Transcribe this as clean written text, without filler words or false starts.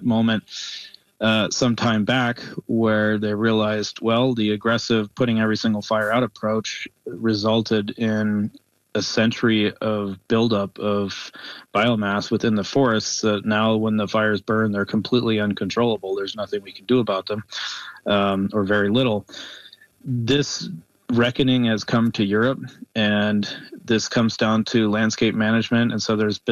moment some time back where they realized, well, the aggressive putting every single fire out approach resulted in a century of buildup of biomass within the forests that now when the fires burn, they're completely uncontrollable. There's nothing we can do about them, or very little. This reckoning has come to Europe, and this comes down to landscape management. And so there's